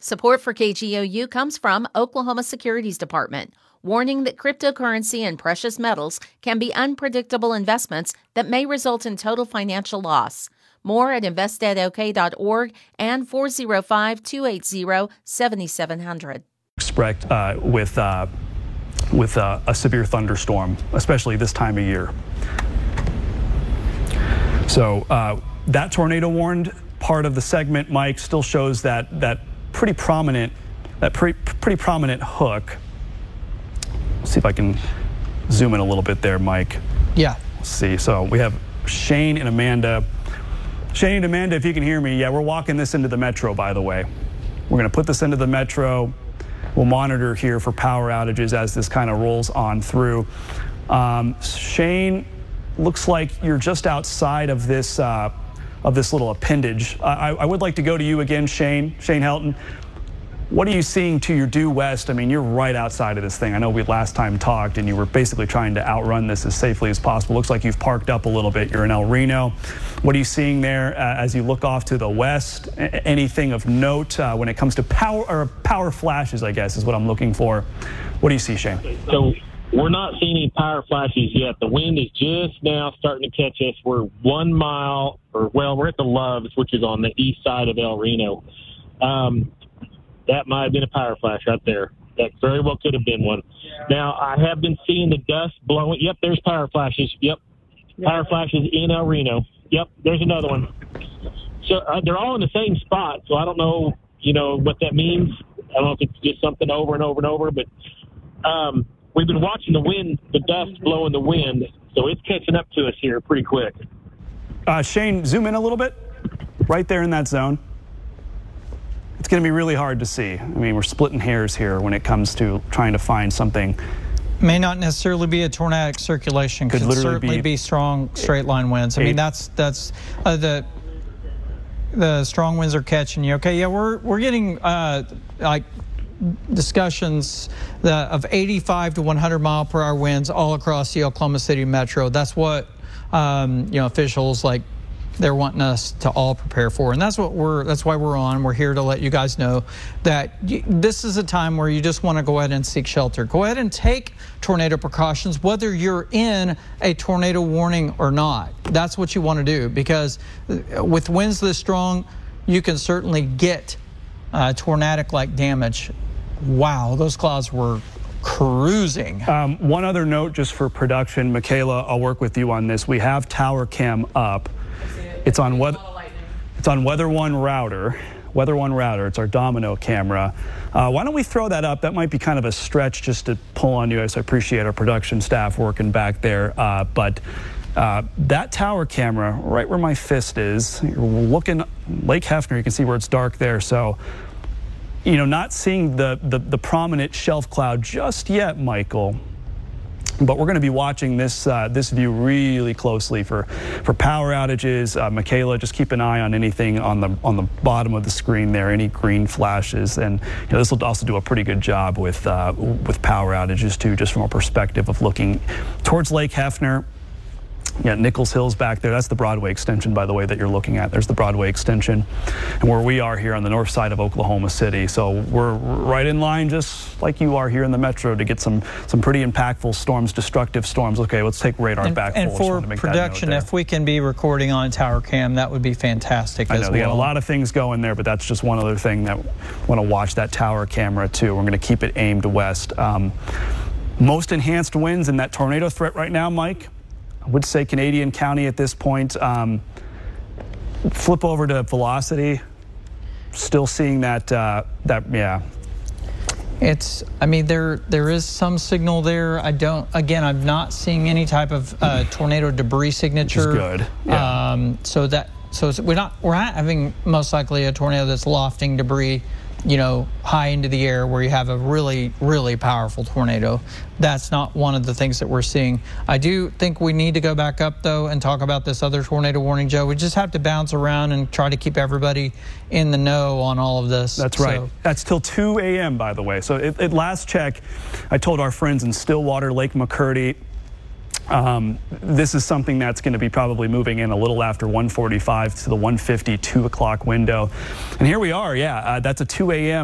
Support for KGOU comes from Oklahoma Securities Department, warning that cryptocurrency and precious metals can be unpredictable investments that may result in total financial loss. More at investedok.org and 405-280-7700. Expect with a severe thunderstorm, especially this time of year. So that tornado warned part of the segment, Mike, still shows that pretty prominent hook. Let's see if I can zoom in a little bit there, Mike. Yeah. Let's see. So we have Shane and Amanda. Shane and Amanda, if you can hear me, yeah, we're walking this into the metro, by the way. We're going to put this into the metro. We'll monitor here for power outages as this kind of rolls on through. Shane, looks like you're just outside of this little appendage. I would like to go to you again, Shane Helton. What are you seeing to your due west? I mean, you're right outside of this thing. I know we last time talked and you were basically trying to outrun this as safely as possible. Looks like you've parked up a little bit. You're in El Reno. What are you seeing there as you look off to the west? Anything of note when it comes to power flashes, I guess, is what I'm looking for. What do you see, Shane? So we're not seeing any power flashes yet. The wind is just now starting to catch us. We're 1 mile, we're at the Loves, which is on the east side of El Reno. That might have been a power flash right there. That very well could have been one. Now, I have been seeing the dust blowing. Yep, there's power flashes. Yep, power flashes in El Reno. Yep, there's another one. So they're all in the same spot, so I don't know, what that means. I don't know if it's just something over and over and over, but we've been watching the wind, the dust blow in the wind, so it's catching up to us here pretty quick. Shane, zoom in a little bit. Right there in that zone. It's going to be really hard to see. I mean, we're splitting hairs here when it comes to trying to find something. May not necessarily be a tornadic circulation. Could certainly be strong straight line winds. I mean, that's the strong winds are catching you. Okay, yeah, we're getting like discussions of 85 to 100 mile per hour winds all across the Oklahoma City metro. That's what officials like. They're wanting us to all prepare for, and that's why we're on. We're here to let you guys know that this is a time where you just want to go ahead and seek shelter. Go ahead and take tornado precautions, whether you're in a tornado warning or not. That's what you want to do, because with winds this strong, you can certainly get tornadic-like damage. Wow, those clouds were cruising. One other note just for production, Michaela, I'll work with you on this. We have Tower Cam up. It's on Weather One router. Weather One router. It's our Domino camera. Why don't we throw that up? That might be kind of a stretch just to pull on you. So I appreciate our production staff working back there. But that tower camera, right where my fist is, you're looking Lake Hefner. You can see where it's dark there. So, not seeing the prominent shelf cloud just yet, Michael. But we're going to be watching this view really closely for power outages. Michaela, just keep an eye on anything on the bottom of the screen there, any green flashes, and this will also do a pretty good job with power outages too, just from a perspective of looking towards Lake Hefner. Yeah, Nichols Hill's back there. That's the Broadway extension, by the way, that you're looking at. There's the Broadway extension, and where we are here on the north side of Oklahoma City. So we're right in line, just like you are here in the metro, to get some pretty impactful storms, destructive storms. Okay, let's take radar back. And for production, if we can be recording on Tower Cam, that would be fantastic. I know they got a lot of things going there, but that's just one other thing that I want to watch that tower camera too. We're going to keep it aimed west. Most enhanced winds in that tornado threat right now, Mike. I would say Canadian County at this point. Flip over to velocity. Still seeing that yeah. I mean, there is some signal there. I'm not seeing any type of tornado debris signature. Which is good. Yeah. So we're not having most likely a tornado that's lofting debris, high into the air where you have a really, really powerful tornado. That's not one of the things that we're seeing. I do think we need to go back up, though, and talk about this other tornado warning, Joe. We just have to bounce around and try to keep everybody in the know on all of this. That's right. That's till 2 a.m., by the way. So at last check, I told our friends in Stillwater, Lake McCurdy, this is something that's going to be probably moving in a little after 1:45 to the 1:50, 2 o'clock window. And here we are, that's a 2 a.m.